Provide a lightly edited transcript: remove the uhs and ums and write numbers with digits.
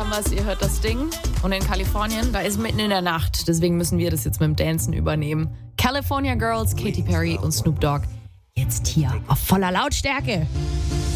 haben wir es, ihr hört das Ding. Und in Kalifornien, da ist mitten in der Nacht. Deswegen müssen wir das jetzt mit dem Dancen übernehmen. California Girls, Katy Perry und Snoop Dogg. Jetzt hier auf voller Lautstärke.